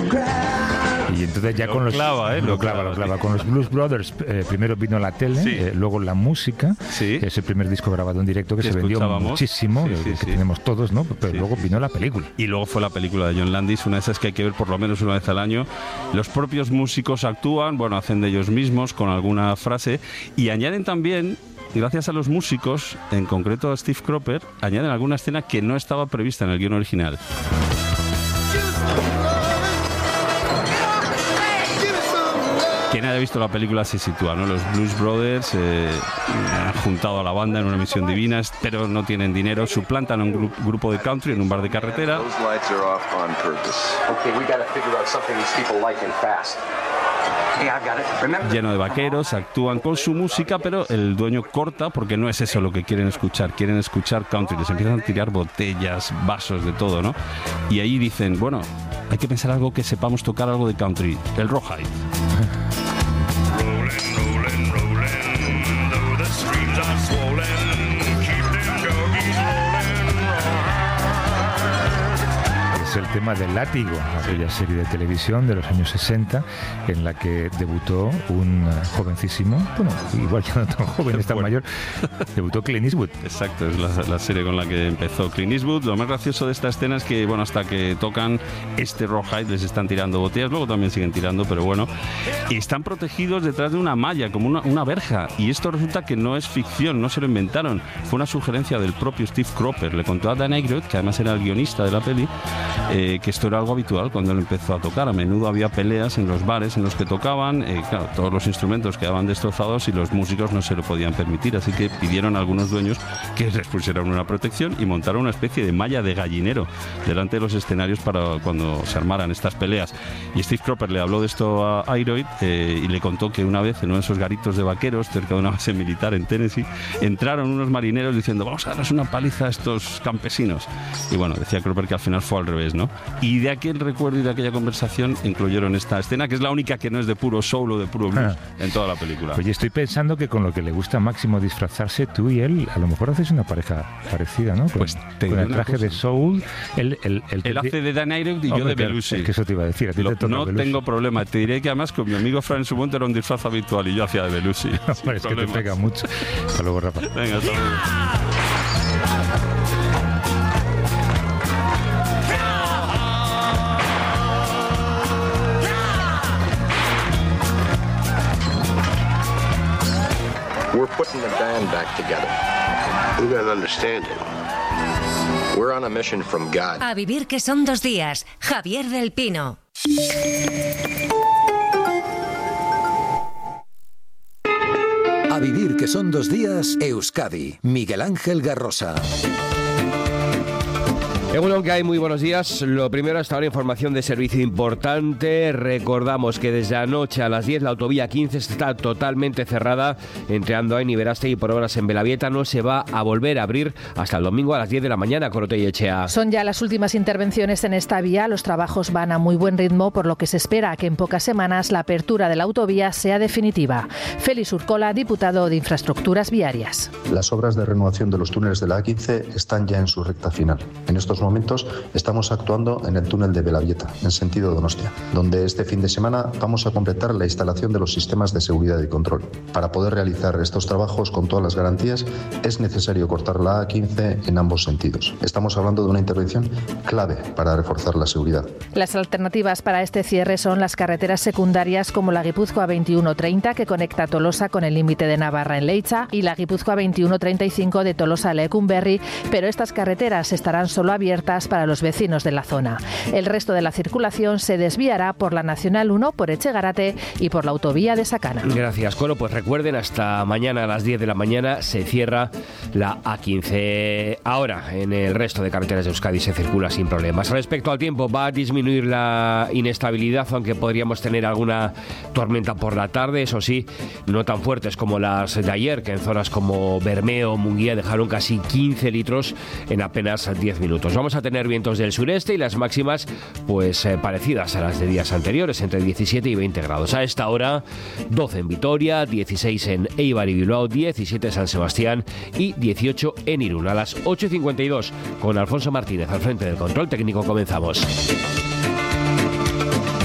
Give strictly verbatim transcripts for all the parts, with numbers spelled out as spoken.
Y entonces ya lo con los clava, ¿eh? lo, lo clava, clava, lo clava. Con los Blues Brothers eh, primero vino la tele, sí. eh, luego la música, sí. que es el primer disco grabado en directo que, que se vendió muchísimo, sí, sí, que, sí. que tenemos todos, ¿no? Pero sí, luego sí, vino sí. la película. Y luego fue la película de John Landis, una de esas que hay que ver por lo menos una vez al año. Los propios músicos actúan, bueno, hacen de ellos mismos con alguna frase y añaden también, gracias a los músicos, en concreto a Steve Cropper, añaden alguna escena que no estaba prevista en el guión original. Quien haya visto la película se sitúa, ¿no? Los Blues Brothers eh, han juntado a la banda en una misión divina, pero no tienen dinero, suplantan a un gru- grupo de country en un bar de carretera. Lleno de vaqueros, actúan con su música, pero el dueño corta porque no es eso lo que quieren escuchar, quieren escuchar country, les empiezan a tirar botellas, vasos, de todo, ¿no? Y ahí dicen, bueno, hay que pensar algo que sepamos tocar algo de country, el rawhide. Es el tema del Látigo, aquella serie de televisión de los años sesenta en la que debutó un jovencísimo, bueno, igual ya no tan joven, es tan bueno. mayor, debutó Clint Eastwood. Exacto, es la, la serie con la que empezó Clint Eastwood. Lo más gracioso de esta escena es que, bueno, hasta que tocan este rawhide les están tirando botellas, luego también siguen tirando, pero bueno, y están protegidos detrás de una malla, como una, una verja, y esto resulta que no es ficción, no se lo inventaron, fue una sugerencia del propio Steve Cropper. Le contó a Dan Aykroyd, que además era el guionista de la peli, Eh, que esto era algo habitual cuando él empezó a tocar. A menudo había peleas en los bares en los que tocaban, eh, claro, todos los instrumentos quedaban destrozados y los músicos no se lo podían permitir, así que pidieron a algunos dueños que les pusieran una protección y montaron una especie de malla de gallinero delante de los escenarios para cuando se armaran estas peleas. Y Steve Cropper le habló de esto a Aykroyd eh, y le contó que una vez en uno de esos garitos de vaqueros cerca de una base militar en Tennessee entraron unos marineros diciendo, vamos a darles una paliza a estos campesinos. Y bueno, decía Cropper que al final fue al revés, ¿no? Y de aquel recuerdo y de aquella conversación incluyeron esta escena, que es la única que no es de puro soul o de puro blues ah. en toda la película. Oye, estoy pensando que con lo que le gusta a Máximo disfrazarse, tú y él, a lo mejor hacéis una pareja parecida, ¿no? Con, pues te con el traje cosa. de soul. Él, él, él, él hace de Dan Aykroyd y oh, yo de claro, Belushi. Es que eso te iba a decir. A ti lo, te toca no Belushi. tengo problema. Te diré que además con mi amigo Fran en su momento era un disfraz habitual y yo hacía de Belushi. No, es que te pega mucho. Hasta luego, Rafa. Venga, hasta luego. We're putting the band back together. You gotta understand it. We're on a mission from God. A vivir que son dos días. Javier del Pino. A vivir que son dos días, Euskadi. Miguel Ángel Garrosa. Egunon, que hay muy buenos días. Lo primero, hasta ahora información de servicio importante. Recordamos que desde anoche a las diez la autovía quince está totalmente cerrada entre Andoain y Berastegui por horas en Belavieta. No se va a volver a abrir hasta el domingo a las diez de la mañana, Corote y Echea. Son ya las últimas intervenciones en esta vía. Los trabajos van a muy buen ritmo, por lo que se espera que en pocas semanas la apertura de la autovía sea definitiva. Félix Urcola, diputado de Infraestructuras Viarias. Las obras de renovación de los túneles de la A quince están ya en su recta final. En estos momentos estamos actuando en el túnel de Belavieta, en sentido Donostia, donde este fin de semana vamos a completar la instalación de los sistemas de seguridad y control. Para poder realizar estos trabajos con todas las garantías, es necesario cortar la A quince en ambos sentidos. Estamos hablando de una intervención clave para reforzar la seguridad. Las alternativas para este cierre son las carreteras secundarias como la Guipúzcoa veintiuno treinta, que conecta Tolosa con el límite de Navarra en Leiza, y la Guipúzcoa veintiuno treinta y cinco de Tolosa a Lecumberri, pero estas carreteras estarán solo abiertas para los vecinos de la zona. El resto de la circulación se desviará por la Nacional uno, por Echegarate y por la autovía de Sacana. Gracias, Coro. Pues recuerden, hasta mañana a las diez de la mañana se cierra la A quince. Ahora, en el resto de carreteras de Euskadi se circula sin problemas. Respecto al tiempo, va a disminuir la inestabilidad, aunque podríamos tener alguna tormenta por la tarde, eso sí, no tan fuertes como las de ayer, que en zonas como Bermeo o Munguía dejaron casi quince litros en apenas diez minutos. Vamos a tener vientos del sureste y las máximas pues eh, parecidas a las de días anteriores, entre diecisiete y veinte grados. A esta hora, doce en Vitoria, dieciséis en Eibar y Bilbao, diecisiete en San Sebastián y dieciocho en Irún. A las ocho y cincuenta y dos, con Alfonso Martínez al frente del control técnico, comenzamos.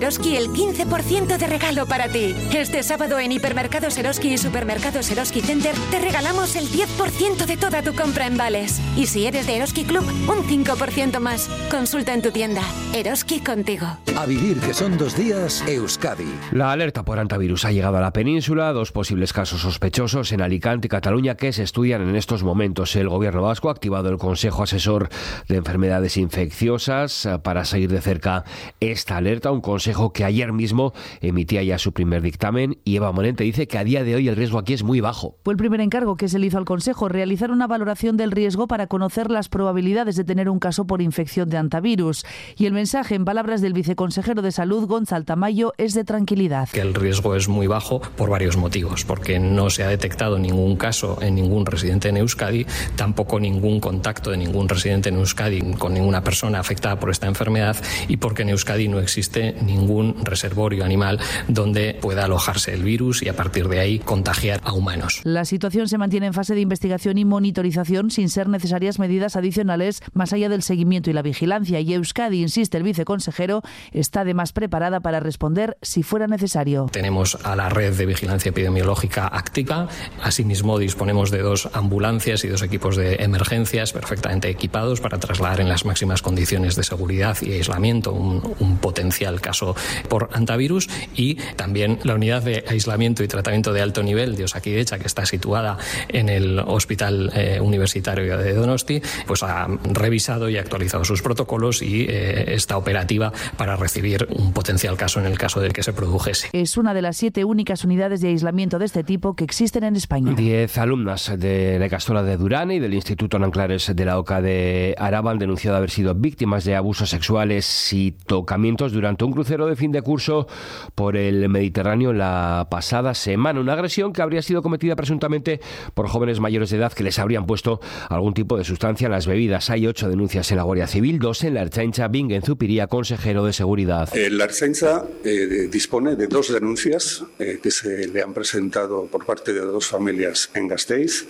Eroski el quince por ciento de regalo para ti. Este sábado en Hipermercados Eroski y Supermercados Eroski Center te regalamos el diez por ciento de toda tu compra en vales. Y si eres de Eroski Club, un cinco por ciento más. Consulta en tu tienda. Eroski contigo. A vivir que son dos días, Euskadi. La alerta por antivirus ha llegado a la península. Dos posibles casos sospechosos en Alicante y Cataluña que se estudian en estos momentos. El gobierno vasco ha activado el Consejo Asesor de Enfermedades Infecciosas para seguir de cerca esta alerta. Un consejo que ayer mismo emitía ya su primer dictamen y Eva Morente dice que a día de hoy el riesgo aquí es muy bajo. Fue el primer encargo que se le hizo al Consejo, realizar una valoración del riesgo para conocer las probabilidades de tener un caso por infección de antivirus. Y el mensaje, en palabras del viceconsejero de Salud, Gonzalo Tamayo, es de tranquilidad. Que el riesgo es muy bajo por varios motivos, porque no se ha detectado ningún caso en ningún residente en Euskadi, tampoco ningún contacto de ningún residente en Euskadi con ninguna persona afectada por esta enfermedad y porque en Euskadi no existe ningún reservorio animal donde pueda alojarse el virus y a partir de ahí contagiar a humanos. La situación se mantiene en fase de investigación y monitorización sin ser necesarias medidas adicionales más allá del seguimiento y la vigilancia. Y Euskadi, insiste el viceconsejero, está además preparada para responder si fuera necesario. Tenemos a la red de vigilancia epidemiológica activa. Asimismo, disponemos de dos ambulancias y dos equipos de emergencias perfectamente equipados para trasladar en las máximas condiciones de seguridad y aislamiento un, un potencial caso por antivirus. Y también la unidad de aislamiento y tratamiento de alto nivel de Osakidetza, que está situada en el Hospital eh, Universitario de Donosti, pues ha revisado y actualizado sus protocolos y eh, está operativa para recibir un potencial caso en el caso de que se produjese. Es una de las siete únicas unidades de aislamiento de este tipo que existen en España. Diez alumnas de la Ikastola de Durane y del Instituto Nanclares de la Oca de Araba han denunciado haber sido víctimas de abusos sexuales y tocamientos durante un crucero de fin de curso por el Mediterráneo la pasada semana. Una agresión que habría sido cometida presuntamente por jóvenes mayores de edad que les habrían puesto algún tipo de sustancia en las bebidas. Hay ocho denuncias en la Guardia Civil, dos en la Ertzaintza. Bingen Zupiría, consejero de Seguridad. Eh, la Ertzaintza eh, dispone de dos denuncias eh, que se le han presentado por parte de dos familias en Gasteiz.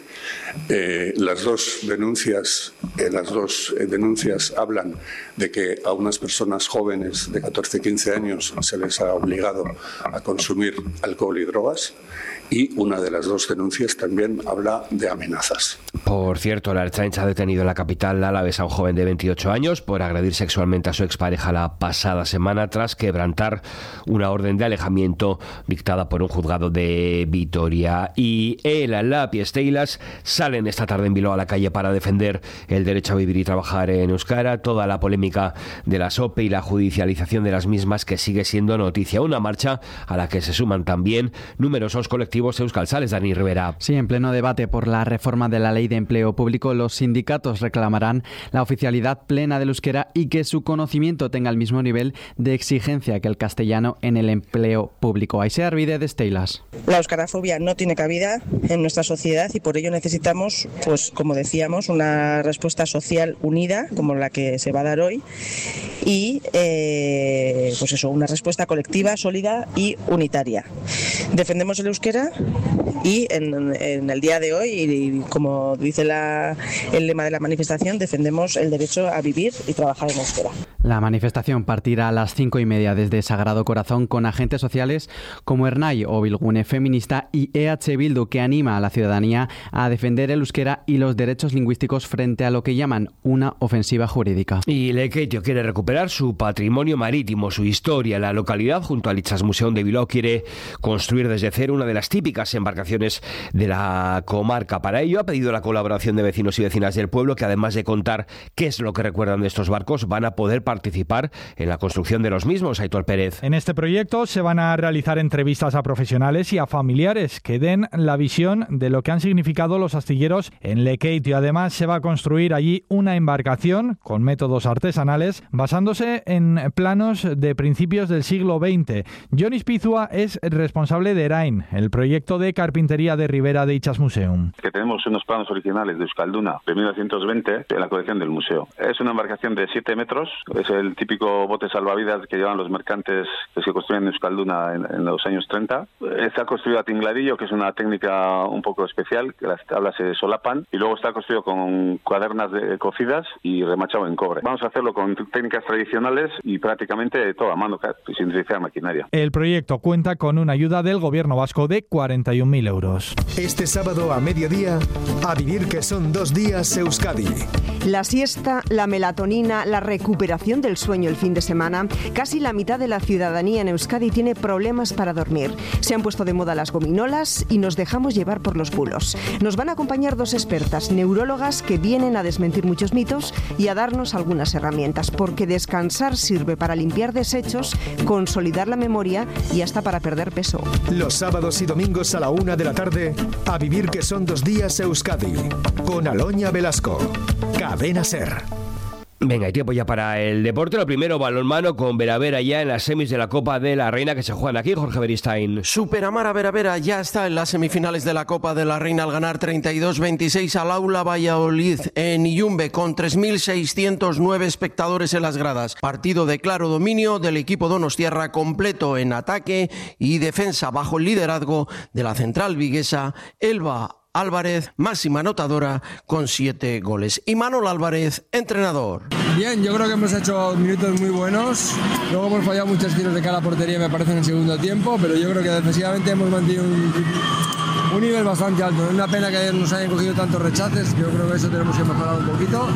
Eh, las dos denuncias, eh, las dos eh, denuncias hablan de que a unas personas jóvenes de catorce a quince años se les ha obligado a consumir alcohol y drogas. Y una de las dos denuncias también habla de amenazas. Por cierto, la Ertzaintza ha detenido en la capital alavesa a un joven de veintiocho años por agredir sexualmente a su expareja la pasada semana tras quebrantar una orden de alejamiento dictada por un juzgado de Vitoria. Y el Lab y Steilas salen esta tarde en Bilbao a la calle para defender el derecho a vivir y trabajar en euskara. Toda la polémica de las O P E y la judicialización de las mismas que sigue siendo noticia. Una marcha a la que se suman también numerosos colectivos euskaltzales. Dani Rivera. Sí, en pleno debate por la reforma de la Ley de Empleo Público, los sindicatos reclamarán la oficialidad plena del euskera y que su conocimiento tenga el mismo nivel de exigencia que el castellano en el empleo público. Aise Arvide de Steilas. La euskarafobia no tiene cabida en nuestra sociedad y por ello necesitamos, pues como decíamos, una respuesta social unida como la que se va a dar hoy y eh, pues eso, una respuesta colectiva, sólida y unitaria. Defendemos el euskera y en, en el día de hoy, y como dice la, el lema de la manifestación, defendemos el derecho a vivir y trabajar en euskera. La manifestación partirá a las cinco y media desde Sagrado Corazón con agentes sociales como Ernai o Bilgune Feminista y E H Bildu, que anima a la ciudadanía a defender el euskera y los derechos lingüísticos frente a lo que llaman una ofensiva jurídica. Y Lekeitio quiere recuperar su patrimonio marítimo, su historia. La localidad, junto al Itsasmuseum de Bilbao, quiere construir desde cero una de las típicas embarcaciones de la comarca. Para ello ha pedido la colaboración de vecinos y vecinas del pueblo, que además de contar qué es lo que recuerdan de estos barcos, van a poder participar en la construcción de los mismos. Aitor Pérez. En este proyecto se van a realizar entrevistas a profesionales y a familiares que den la visión de lo que han significado los astilleros en Lekeitio. Además, se va a construir allí una embarcación con métodos artesanales basándose en planos de principios del siglo veinte. Jonis Pizua es responsable de Erain, el proyecto de carpintería carpintería de Ribera de Ichas Museum. Que tenemos unos planos originales de Euskalduna de mil novecientos veinte en la colección del museo. Es una embarcación de siete metros, es el típico bote salvavidas que llevan los mercantes que se construyen en Euskalduna en, en los años treinta. Está construido a tingladillo, que es una técnica un poco especial, que las tablas se solapan, y luego está construido con cuadernas de, cocidas y remachado en cobre. Vamos a hacerlo con técnicas tradicionales y prácticamente todo a mano, sin utilizar maquinaria. El proyecto cuenta con una ayuda del gobierno vasco de cuarenta y un mil euros. Este sábado a mediodía, a vivir que son dos días Euskadi. La siesta, la melatonina, la recuperación del sueño el fin de semana. Casi la mitad de la ciudadanía en Euskadi tiene problemas para dormir. Se han puesto de moda las gominolas y nos dejamos llevar por los bulos. Nos van a acompañar dos expertas neurólogas que vienen a desmentir muchos mitos y a darnos algunas herramientas, porque descansar sirve para limpiar desechos, consolidar la memoria y hasta para perder peso. Los sábados y domingos a la una de la tarde, a vivir que son dos días Euskadi, con Aloña Velasco. Cadena Ser. Venga, hay tiempo ya para el deporte. Lo primero, balonmano con Vera Vera ya en las semis de la Copa de la Reina que se juegan aquí, Jorge Beristain. Superamara Vera Vera ya está en las semifinales de la Copa de la Reina al ganar treinta y dos veintiséis al Aula Valladolid en Iyumbe con tres mil seiscientos nueve espectadores en las gradas. Partido de claro dominio del equipo donostiarra, completo en ataque y defensa bajo el liderazgo de la central viguesa Elba Álvarez, máxima anotadora con siete goles. Y Manol Álvarez, entrenador. Bien, yo creo que hemos hecho minutos muy buenos. Luego hemos fallado muchos tiros de cara a portería, me parece, en el segundo tiempo, pero yo creo que defensivamente hemos mantenido un, un nivel bastante alto. Es una pena que nos hayan cogido tantos rechaces. Yo creo que eso tenemos que mejorar un poquito.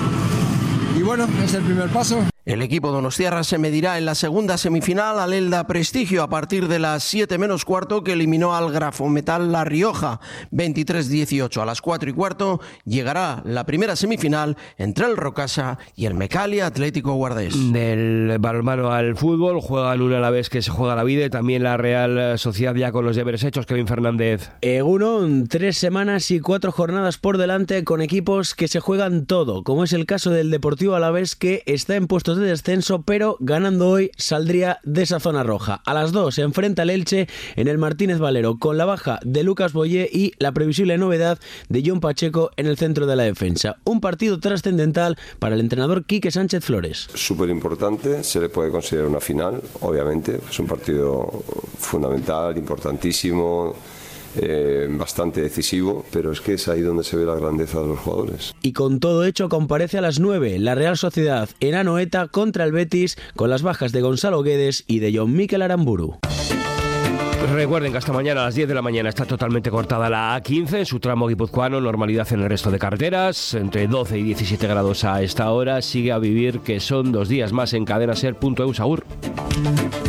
Y bueno, es el primer paso. El equipo donostiarra se medirá en la segunda semifinal al Elda Prestigio a partir de las siete menos cuarto, que eliminó al Grafometal La Rioja veintitrés dieciocho. A las cuatro y cuarto llegará la primera semifinal entre el Rocasa y el Mecalia Atlético Guardés. Del balonmano al fútbol juegan una a la vez que se juega la vida y también la Real Sociedad ya con los deberes hechos. Kevin Fernández. Egunon, tres semanas y cuatro jornadas por delante con equipos que se juegan todo, como es el caso del Deportivo Alavés, que está en puestos de descenso, pero ganando hoy saldría de esa zona roja. A las dos se enfrenta el Elche en el Martínez Valero con la baja de Lucas Boyé y la previsible novedad de John Pacheco en el centro de la defensa. Un partido trascendental para el entrenador Quique Sánchez Flores. Súper importante, se le puede considerar una final, obviamente. Es un partido fundamental, importantísimo. Eh, bastante decisivo, pero es que es ahí donde se ve la grandeza de los jugadores. Y con todo hecho comparece a las nueve la Real Sociedad en Anoeta contra el Betis, con las bajas de Gonzalo Guedes y de John Mikel Aramburu. Recuerden que hasta mañana a las diez de la mañana está totalmente cortada la A quince en su tramo guipuzcoano, normalidad en el resto de carreteras, entre doce y diecisiete grados a esta hora. Sigue a vivir que son dos días más en cadena ser punto eus. Agur.